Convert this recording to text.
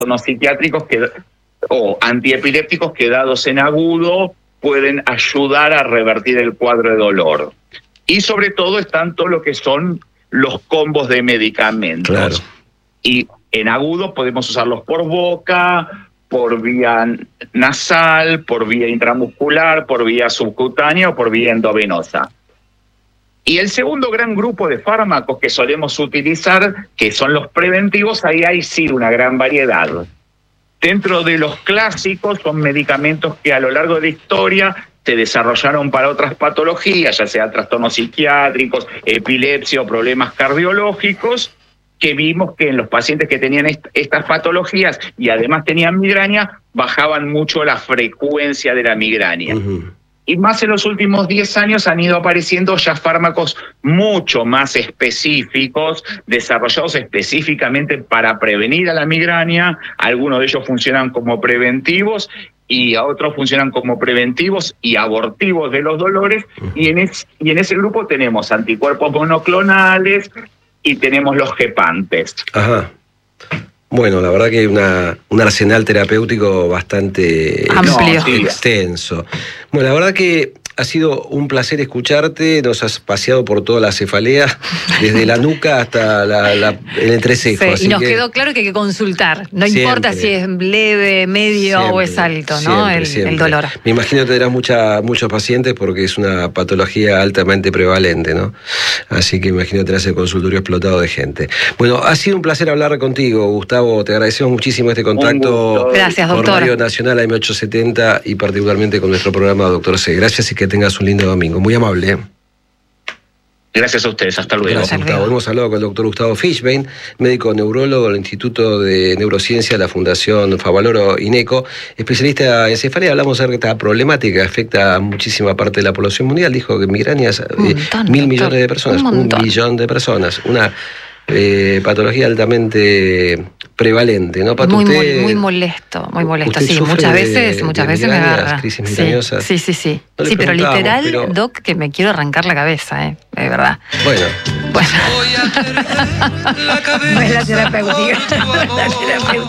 psiquiátricos o antiepilépticos que dados en agudo pueden ayudar a revertir el cuadro de dolor. Y sobre todo están todo lo que son los combos de medicamentos. Claro. Y en agudo podemos usarlos por boca, por vía nasal, por vía intramuscular, por vía subcutánea o por vía endovenosa. Y el segundo gran grupo de fármacos que solemos utilizar, que son los preventivos, ahí hay sí una gran variedad. Dentro de los clásicos son medicamentos que a lo largo de la historia se desarrollaron para otras patologías, ya sea trastornos psiquiátricos, epilepsia o problemas cardiológicos, que vimos que en los pacientes que tenían estas patologías y además tenían migraña, bajaban mucho la frecuencia de la migraña. Y más en los últimos 10 años han ido apareciendo ya fármacos mucho más específicos, desarrollados específicamente para prevenir a la migraña. Algunos de ellos funcionan como preventivos y a otros funcionan como preventivos y abortivos de los dolores. Y en ese grupo tenemos anticuerpos monoclonales y tenemos los gepantes. Ajá. Bueno, la verdad que hay un arsenal terapéutico bastante amplio, extenso. Bueno, la verdad que ha sido un placer escucharte, nos has paseado por toda la cefalea, desde la nuca hasta el entrecejo. Sí, así y nos que quedó claro que hay que consultar, no siempre, importa si es leve, medio siempre, o es alto, ¿no? Siempre. El dolor. Me imagino que tendrás muchos pacientes porque es una patología altamente prevalente, ¿no? Así que me imagino que tendrás el consultorio explotado de gente. Bueno, ha sido un placer hablar contigo, Gustavo, te agradecemos muchísimo este contacto. Gracias, por doctor. Radio Nacional AM870 y particularmente con nuestro programa Doctor C. Gracias y que tengas un lindo domingo. Muy amable. Gracias a ustedes, hasta luego. Gracias, Gustavo. Hemos hablado con el doctor Gustavo Fishbein, médico neurólogo del Instituto de Neurociencia de la Fundación Favaloro INECO, especialista en cefalea. Hablamos de esta problemática que afecta a muchísima parte de la población mundial. Dijo que migrañas, 1.000 millones de personas, 1 millón de personas. Una patología altamente prevalente, ¿no? Pato, muy molesto, sí, muchas veces me agarra. Crisis migrañosas. Sí. Sí, pero literal, Doc, que me quiero arrancar la cabeza, de verdad. Bueno. No es la terapéutica.